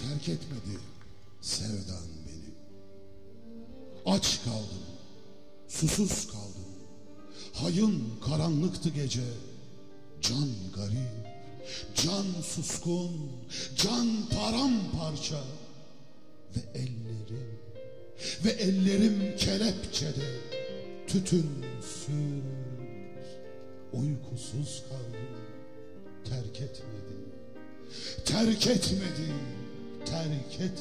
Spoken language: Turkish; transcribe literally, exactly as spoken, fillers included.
terk etmedi sevdan beni. Aç kaldım, susuz kaldım. Hayın karanlıktı gece. Can garip, can suskun, can paramparça. Ve ellerim, ve ellerim kelepçede, tütünsüz, uykusuz kaldım. Terk etmedi, terk etmedi, terk etmedi.